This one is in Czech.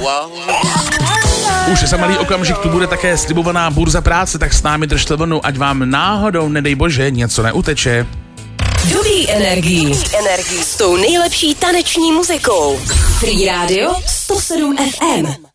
Už za malý okamžik tu bude také slibovaná burza práce, tak s námi držte vlnu, ať vám náhodou, nedej bože, něco neuteče. Dobrý energii s tou nejlepší taneční muzikou. Free Radio 107 FM.